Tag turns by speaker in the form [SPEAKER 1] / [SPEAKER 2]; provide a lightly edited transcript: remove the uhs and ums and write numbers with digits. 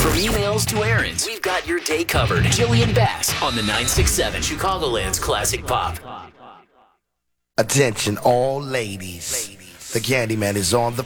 [SPEAKER 1] From emails to errands, we've got your day covered. Jillian Bass on the 967 Chicagoland's Classic Pop.
[SPEAKER 2] Attention all ladies. The Candyman is on the